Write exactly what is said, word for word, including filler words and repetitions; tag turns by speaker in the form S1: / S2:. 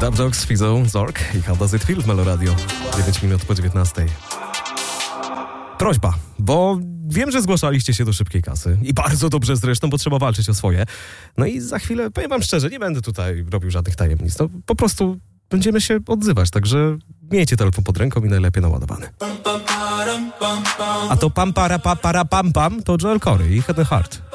S1: Love Dogs, Fizo, Zork i How Does It Feel w Meloradio. dziewięć minut po dziewiętnastej. Prośba, bo wiem, że zgłaszaliście się do szybkiej kasy i bardzo dobrze zresztą, bo trzeba walczyć o swoje. No i za chwilę, powiem wam szczerze, nie będę tutaj robił żadnych tajemnic. No po prostu będziemy się odzywać, także miejcie telefon pod ręką i najlepiej naładowany. A to pam para pa para pam pam to Joel Corey i Head and Heart.